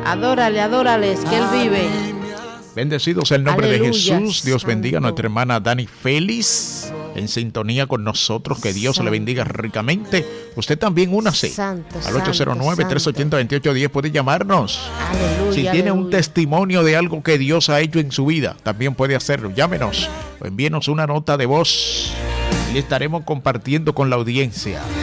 Adórale, es que Él vive. Bendecido sea el nombre Aleluya, de Jesús. Dios bendiga a Santo. nuestra hermana Dani Félix, en sintonía con nosotros. Que Dios Santo. le bendiga ricamente. Usted también únase Santo, al 809-380-2810. Puede llamarnos. Aleluya, Si tiene un aleluya. testimonio de algo que Dios ha hecho en su vida, también puede hacerlo. Llámenos o envíenos una nota de voz y le estaremos compartiendo con la audiencia.